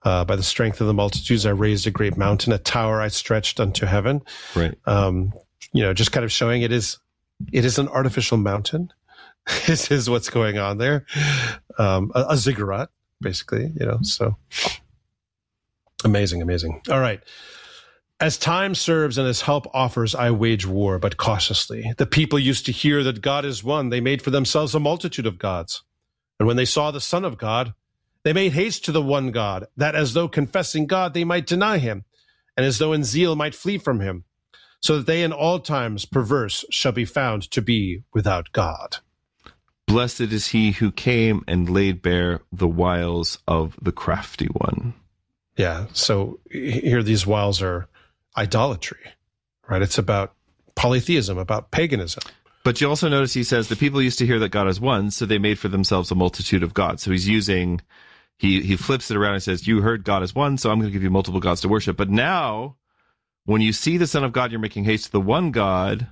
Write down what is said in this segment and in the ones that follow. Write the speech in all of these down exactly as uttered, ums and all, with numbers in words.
Uh, by the strength of the multitudes, I raised a great mountain, a tower I stretched unto heaven. Right. Um, you know, just kind of showing it is, it is an artificial mountain. This is what's going on there. Um, a, a ziggurat, basically, you know, so amazing, amazing. All right. As time serves and as help offers, I wage war, but cautiously. The people used to hear that God is one. They made for themselves a multitude of gods. And when they saw the Son of God, they made haste to the one God, that as though confessing God, they might deny him, and as though in zeal might flee from him, so that they in all times perverse shall be found to be without God. Blessed is he who came and laid bare the wiles of the crafty one. Yeah, so here these wiles are idolatry, right? It's about polytheism, about paganism. But you also notice he says the people used to hear that God is one, so they made for themselves a multitude of gods. So he's using, he he flips it around and says, you heard God is one, so I'm going to give you multiple gods to worship. But now, when you see the Son of God, you're making haste to the one God.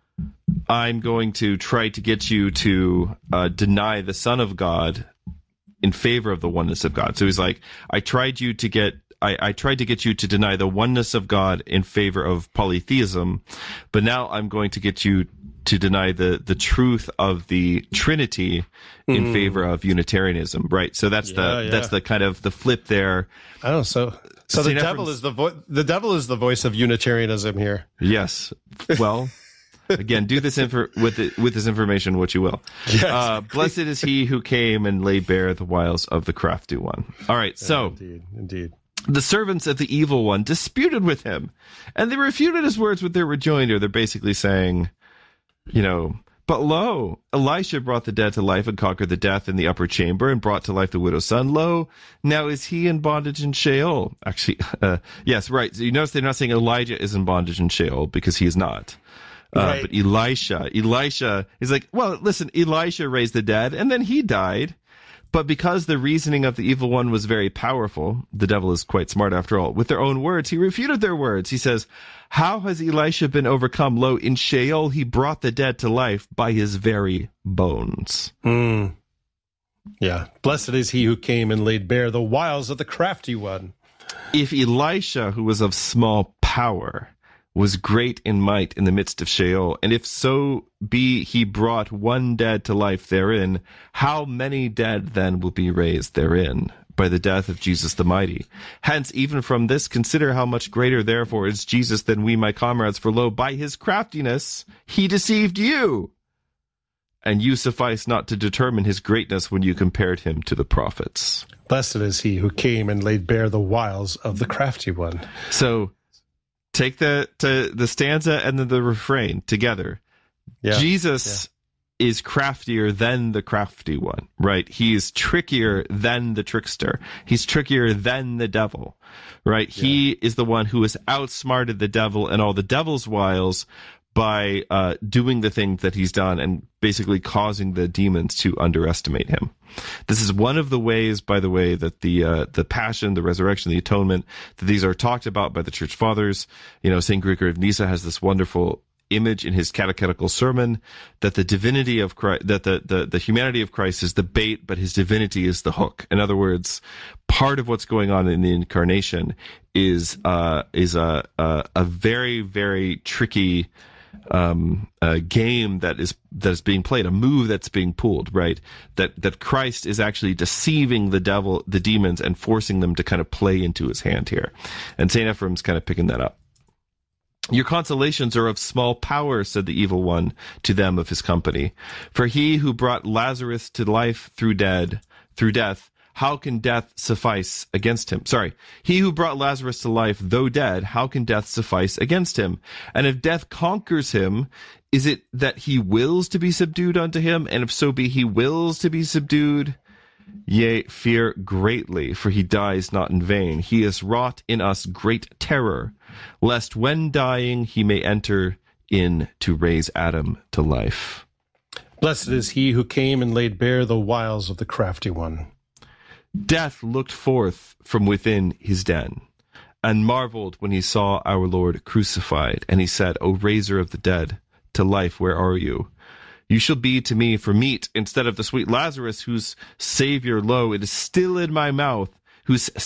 I'm going to try to get you to uh, deny the Son of God in favor of the oneness of God. So he's like, I tried you to get, I, I tried to get you to deny the oneness of God in favor of polytheism, but now I'm going to get you to deny the the truth of the Trinity in mm. favor of Unitarianism, right? So that's yeah, the yeah. that's the kind of the flip there. Oh, so so the devil is the vo- the devil is the voice of Unitarianism here. Yes. Well. Again, do this infor- with it, with this information what you will. Yes. Uh, blessed is he who came and laid bare the wiles of the crafty one. All right, so yeah, indeed, indeed. The servants of the evil one disputed with him, and they refuted his words with their rejoinder. They're basically saying, you know, but lo, Elisha brought the dead to life and conquered the death in the upper chamber and brought to life the widow's son. Lo, now is he in bondage in Sheol. Actually, uh, yes, right. So you notice they're not saying Elijah is in bondage in Sheol because he is not. Uh, right. But Elisha, Elisha is like, well, listen, Elisha raised the dead and then he died. But because the reasoning of the evil one was very powerful, the devil is quite smart after all, with their own words, he refuted their words. He says, how has Elisha been overcome? Lo, in Sheol he brought the dead to life by his very bones. Mm. Yeah. Blessed is he who came and laid bare the wiles of the crafty one. If Elisha, who was of small power, was great in might in the midst of Sheol, and if so be he brought one dead to life therein, how many dead then will be raised therein by the death of Jesus the mighty? Hence, even from this, consider how much greater therefore is Jesus than we, my comrades, for lo, by his craftiness he deceived you, and you suffice not to determine his greatness when you compared him to the prophets. Blessed is he who came and laid bare the wiles of the crafty one. So, take the to the stanza and then the refrain together. Yeah, Jesus yeah. is craftier than the crafty one, right? He is trickier than the trickster. He's trickier than the devil, right? Yeah. He is the one who has outsmarted the devil and all the devil's wiles by uh, doing the thing that he's done and basically causing the demons to underestimate him. This is one of the ways, by the way, that the uh, the passion, the resurrection, the atonement, that these are talked about by the church fathers. You know, Saint Gregory of Nyssa has this wonderful image in his catechetical sermon that the divinity of Christ, that the, the, the humanity of Christ is the bait, but his divinity is the hook. In other words, part of what's going on in the incarnation is uh, is a, a a very, very tricky um a game that is that is being played, a move that's being pulled, right? That that Christ is actually deceiving the devil, the demons, and forcing them to kind of play into his hand here. And Saint Ephraim's kind of picking that up. Your consolations are of small power, said the evil one to them of his company. For he who brought Lazarus to life through dead, through death, how can death suffice against him? Sorry, he who brought Lazarus to life, though dead, how can death suffice against him? And if death conquers him, is it that he wills to be subdued unto him? And if so be he wills to be subdued, yea, fear greatly, for he dies not in vain. He has wrought in us great terror, lest when dying he may enter in to raise Adam to life. Blessed is he who came and laid bare the wiles of the crafty one. Death looked forth from within his den, and marveled when he saw our Lord crucified. And he said, O raiser of the dead, to life where are you? You shall be to me for meat, instead of the sweet Lazarus, whose Savior, lo, it is still in my mouth, whose